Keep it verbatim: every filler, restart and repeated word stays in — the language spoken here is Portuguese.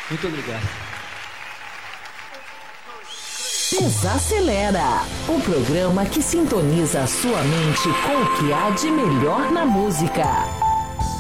Muito obrigado. Desacelera, o programa que sintoniza a sua mente com o que há de melhor na música.